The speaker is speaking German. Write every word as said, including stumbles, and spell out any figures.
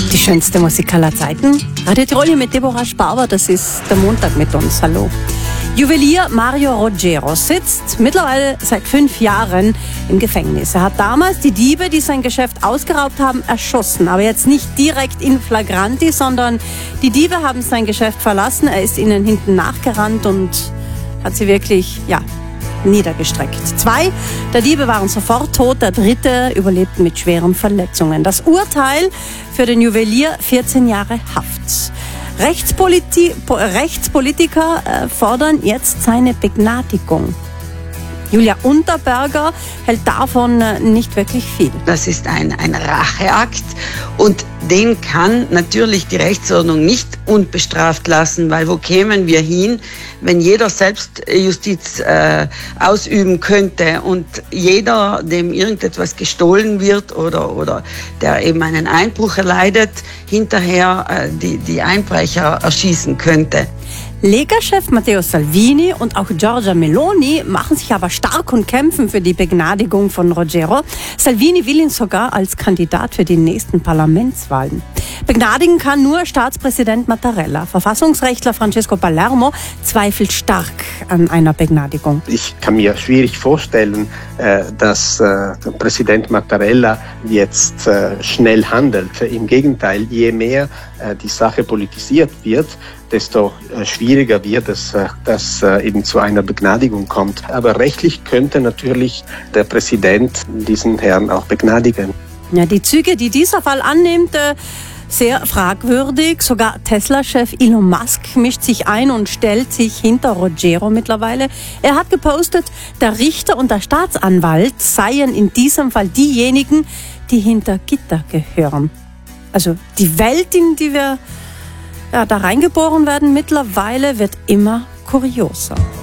Die schönste Musik aller Zeiten. Radio Tirol hier mit Deborah Sparber, das ist der Montag mit uns. Hallo. Juwelier Mario Rogero sitzt mittlerweile seit fünf Jahren im Gefängnis. Er hat damals die Diebe, die sein Geschäft ausgeraubt haben, erschossen. Aber jetzt nicht direkt in flagranti, sondern die Diebe haben sein Geschäft verlassen. Er ist ihnen hinten nachgerannt und hat sie wirklich, ja, niedergestreckt. Zwei der Diebe waren sofort tot, der dritte überlebte mit schweren Verletzungen. Das Urteil für den Juwelier: vierzehn Jahre Haft. Rechtspoliti- Rechtspolitiker äh, fordern jetzt seine Begnadigung. Julia Unterberger hält davon äh, nicht wirklich viel. Das ist ein, ein Racheakt und den kann natürlich die Rechtsordnung nicht unbestraft lassen, weil wo kämen wir hin, wenn jeder selbst Justiz äh, ausüben könnte und jeder, dem irgendetwas gestohlen wird oder, oder der eben einen Einbruch erleidet, hinterher äh, die, die Einbrecher erschießen könnte. Lega-Chef Matteo Salvini und auch Giorgia Meloni machen sich aber stark und kämpfen für die Begnadigung von Rogero. Salvini will ihn sogar als Kandidat für die nächsten Parlamentswahlen. Begnadigen kann nur Staatspräsident Mattarella. Verfassungsrechtler Francesco Palermo zweifelt stark an einer Begnadigung. Ich kann mir schwierig vorstellen, dass Präsident Mattarella jetzt schnell handelt. Im Gegenteil, je mehr die Sache politisiert wird, desto schwieriger wird es, dass eben zu einer Begnadigung kommt. Aber rechtlich könnte natürlich der Präsident diesen Herrn auch begnadigen. Ja, die Züge, die dieser Fall annimmt, äh, sehr fragwürdig. Sogar Tesla-Chef Elon Musk mischt sich ein und stellt sich hinter Rogero mittlerweile. Er hat gepostet, der Richter und der Staatsanwalt seien in diesem Fall diejenigen, die hinter Gitter gehören. Also die Welt, in die wir ja, da reingeboren werden mittlerweile, wird immer kurioser.